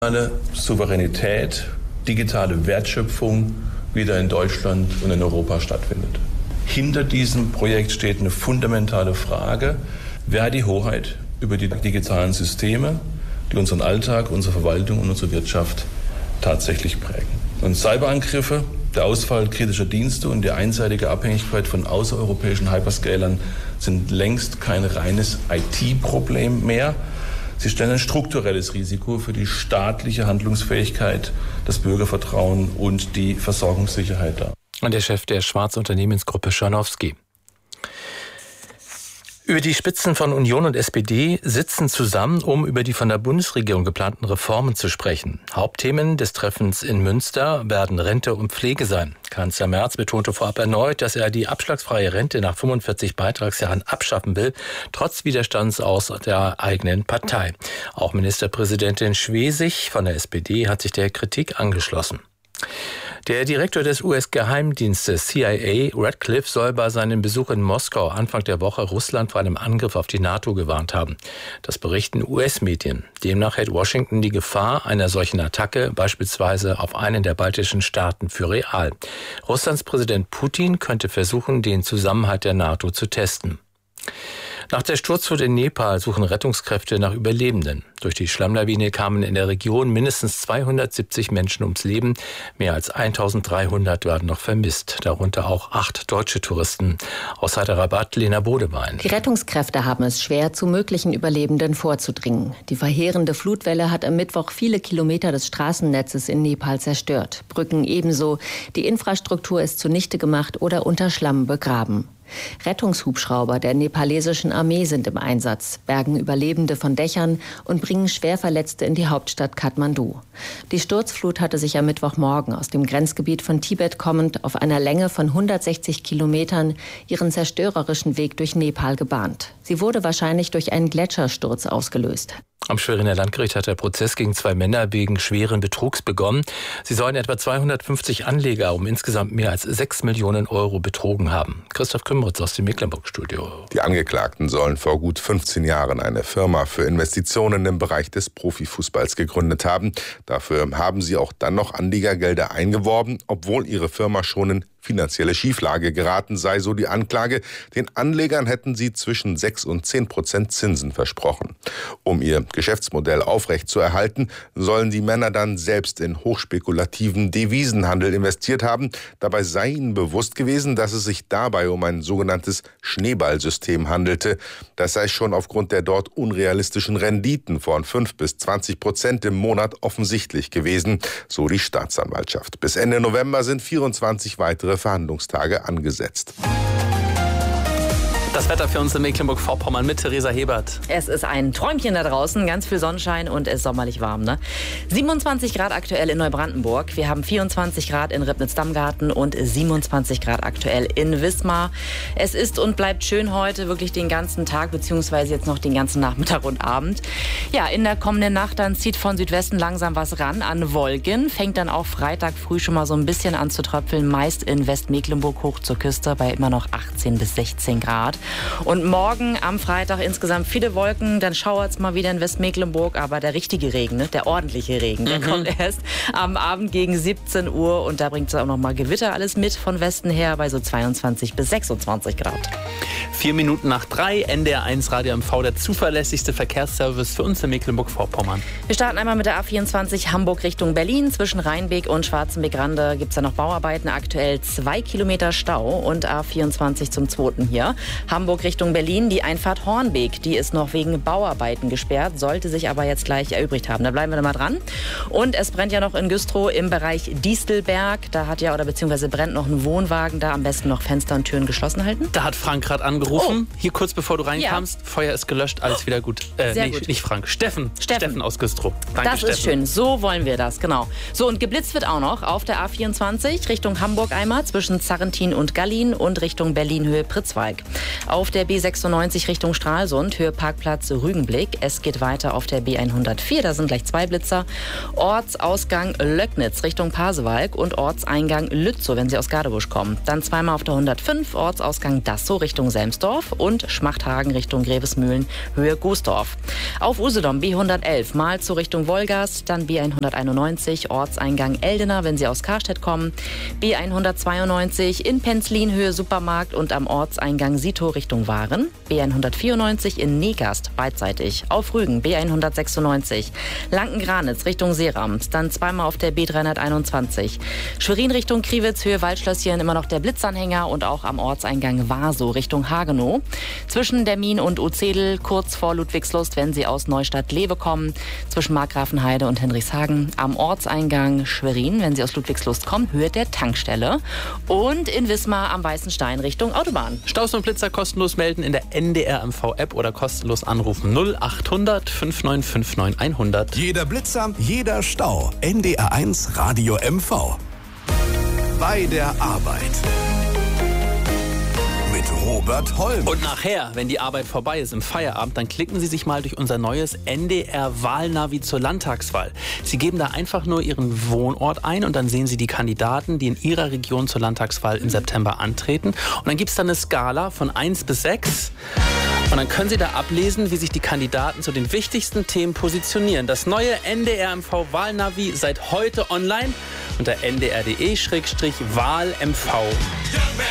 Souveränität, digitale Wertschöpfung wieder in Deutschland und in Europa stattfindet. Hinter diesem Projekt steht eine fundamentale Frage: Wer hat die Hoheit über die digitalen Systeme, die unseren Alltag, unsere Verwaltung und unsere Wirtschaft tatsächlich prägen? Und Cyberangriffe, der Ausfall kritischer Dienste und die einseitige Abhängigkeit von außereuropäischen Hyperscalern sind längst kein reines IT-Problem mehr. Sie stellen ein strukturelles Risiko für die staatliche Handlungsfähigkeit, das Bürgervertrauen und die Versorgungssicherheit dar. Und der Chef der Schwarz Unternehmensgruppe Scharnowski. Über die Spitzen von Union und SPD sitzen zusammen, um über die von der Bundesregierung geplanten Reformen zu sprechen. Hauptthemen des Treffens in Münster werden Rente und Pflege sein. Kanzler Merz betonte vorab erneut, dass er die abschlagsfreie Rente nach 45 Beitragsjahren abschaffen will, trotz Widerstands aus der eigenen Partei. Auch Ministerpräsidentin Schwesig von der SPD hat sich der Kritik angeschlossen. Der Direktor des US-Geheimdienstes CIA, Radcliffe, soll bei seinem Besuch in Moskau Anfang der Woche Russland vor einem Angriff auf die NATO gewarnt haben. Das berichten US-Medien. Demnach hält Washington die Gefahr einer solchen Attacke beispielsweise auf einen der baltischen Staaten für real. Russlands Präsident Putin könnte versuchen, den Zusammenhalt der NATO zu testen. Nach der Sturzflut in Nepal suchen Rettungskräfte nach Überlebenden. Durch die Schlammlawine kamen in der Region mindestens 270 Menschen ums Leben. Mehr als 1300 werden noch vermisst, darunter auch 8 deutsche Touristen. Aus Hyderabad, Lena Bodewein. Die Rettungskräfte haben es schwer, zu möglichen Überlebenden vorzudringen. Die verheerende Flutwelle hat am Mittwoch viele Kilometer des Straßennetzes in Nepal zerstört. Brücken ebenso. Die Infrastruktur ist zunichte gemacht oder unter Schlamm begraben. Rettungshubschrauber der nepalesischen Armee sind im Einsatz, bergen Überlebende von Dächern und bringen Schwerverletzte in die Hauptstadt Kathmandu. Die Sturzflut hatte sich am Mittwochmorgen aus dem Grenzgebiet von Tibet kommend auf einer Länge von 160 Kilometern ihren zerstörerischen Weg durch Nepal gebahnt. Sie wurde wahrscheinlich durch einen Gletschersturz ausgelöst. Am Schweriner Landgericht hat der Prozess gegen 2 Männer wegen schweren Betrugs begonnen. Sie sollen etwa 250 Anleger um insgesamt mehr als 6 Millionen Euro betrogen haben. Christoph Kümmeritz aus dem Mecklenburg-Studio. Die Angeklagten sollen vor gut 15 Jahren eine Firma für Investitionen im Bereich des Profifußballs gegründet haben. Dafür haben sie auch dann noch Anlegergelder eingeworben, obwohl ihre Firma schon in finanzielle Schieflage geraten sei, so die Anklage. Den Anlegern hätten sie zwischen 6 und 10% Zinsen versprochen. Um ihr Geschäftsmodell aufrechtzuerhalten, sollen die Männer dann selbst in hochspekulativen Devisenhandel investiert haben. Dabei sei ihnen bewusst gewesen, dass es sich dabei um ein sogenanntes Schneeballsystem handelte. Das sei schon aufgrund der dort unrealistischen Renditen von 5 bis 20% im Monat offensichtlich gewesen, so die Staatsanwaltschaft. Bis Ende November sind 24 weitere Verhandlungstage angesetzt. Das Wetter für uns in Mecklenburg-Vorpommern mit Theresa Hebert. Es ist ein Träumchen da draußen, ganz viel Sonnenschein und es ist sommerlich warm. Ne? 27 Grad aktuell in Neubrandenburg. Wir haben 24 Grad in Ribnitz-Dammgarten und 27 Grad aktuell in Wismar. Es ist und bleibt schön heute, wirklich den ganzen Tag, beziehungsweise jetzt noch den ganzen Nachmittag und Abend. Ja, in der kommenden Nacht dann zieht von Südwesten langsam was ran an Wolken. Fängt dann auch Freitag früh schon mal so ein bisschen an zu tröpfeln, meist in Westmecklenburg hoch zur Küste bei immer noch 18 bis 16 Grad. Und morgen am Freitag insgesamt viele Wolken, dann schauert es mal wieder in Westmecklenburg, aber der richtige Regen, ne? Der ordentliche Regen, der kommt erst am Abend gegen 17 Uhr und da bringt es auch noch mal Gewitter alles mit von Westen her bei so 22 bis 26 Grad. 4 Minuten nach 3, NDR1 Radio MV, der zuverlässigste Verkehrsservice für uns in Mecklenburg-Vorpommern. Wir starten einmal mit der A24 Hamburg Richtung Berlin. Zwischen Rheinbeek und Schwarzenbeek-Rande gibt es da noch Bauarbeiten. Aktuell 2 Kilometer Stau und A24 zum 2. hier. Hamburg Richtung Berlin, die Einfahrt Hornbeek, die ist noch wegen Bauarbeiten gesperrt, sollte sich aber jetzt gleich erübrigt haben. Da bleiben wir mal dran. Und es brennt ja noch in Güstrow im Bereich Diestelberg. Da hat ja beziehungsweise brennt noch ein Wohnwagen. Da am besten noch Fenster und Türen geschlossen halten. Da hat Frank gerade angerufen. Hier kurz bevor du reinkamst. Ja. Feuer ist gelöscht, alles wieder gut. Gut. Nicht Frank, Steffen aus Güstrow. Danke, das Steffen. Ist schön, so wollen wir das, genau. So, und geblitzt wird auch noch auf der A24 Richtung Hamburg einmal zwischen Zarrentin und Gallien und Richtung Berlin-Höhe Pritzwalk. Auf der B96 Richtung Stralsund, Höhe Parkplatz Rügenblick. Es geht weiter auf der B104, da sind gleich 2 Blitzer. Ortsausgang Löcknitz Richtung Pasewalk und Ortseingang Lützow, wenn Sie aus Gadebusch kommen. Dann zweimal auf der 105, Ortsausgang Dassow Richtung Selmsdorf. Gusdorf und Schmachthagen Richtung Grevesmühlen, Höhe Gusdorf. Auf Usedom B111 mal zur Richtung Wolgast, dann B191 Ortseingang Eldener, wenn Sie aus Karstedt kommen, B192 in Penzlin Höhe Supermarkt und am Ortseingang Sito Richtung Waren, B194 in Negast beidseitig, auf Rügen B196, Lanken-Granitz Richtung Seeramst, dann zweimal auf der B321, Schwerin Richtung Kriwitz Höhe Waldschlösschen immer noch der Blitzanhänger und auch am Ortseingang Warsow Richtung Hagenow. Zwischen Dermin und Uzedel, kurz vor Ludwigslust, wenn Sie aus Neustadt-Lewe kommen. Zwischen Markgrafenheide und Henrichshagen. Am Ortseingang Schwerin, wenn Sie aus Ludwigslust kommen, Höhe der Tankstelle. Und in Wismar am Weißen Stein Richtung Autobahn. Staus und Blitzer kostenlos melden in der NDR MV-App oder kostenlos anrufen 0800 5959 100. Jeder Blitzer, jeder Stau. NDR1 Radio MV. Bei der Arbeit. Mit Robert Holm. Und nachher, wenn die Arbeit vorbei ist im Feierabend, dann klicken Sie sich mal durch unser neues NDR-Wahlnavi zur Landtagswahl. Sie geben da einfach nur Ihren Wohnort ein und dann sehen Sie die Kandidaten, die in Ihrer Region zur Landtagswahl im September antreten. Und dann gibt es da eine Skala von 1 bis 6. Und dann können Sie da ablesen, wie sich die Kandidaten zu den wichtigsten Themen positionieren. Das neue NDR-MV-Wahlnavi seit heute online unter ndr.de/wahlmv.